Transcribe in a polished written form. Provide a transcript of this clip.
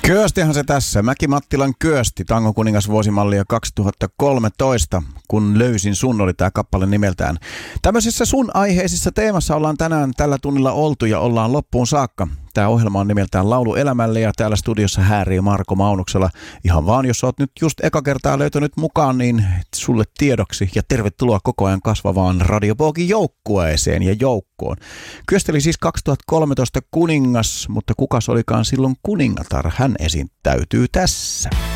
Kyöstihän se tässä. Mäki-Mattilan Kyösti, Tangon kuningas vuosimallia 2013, kun löysin sun, oli tää kappale nimeltään. Tämmöisessä sun aiheisissa teemassa ollaan tänään tällä tunnilla oltu ja ollaan loppuun saakka. Tämä ohjelma on nimeltään Laulu elämälle ja täällä studiossa häärii Marko Maunuksella. Ihan vaan, jos oot nyt just eka kertaa löytänyt mukaan, niin sulle tiedoksi ja tervetuloa koko ajan kasvavaan Radio Bogin joukkueeseen ja joukkoon. Kyösti oli siis 2013 kuningas, mutta kukas olikaan silloin kuningatar? Hän esittäytyy tässä.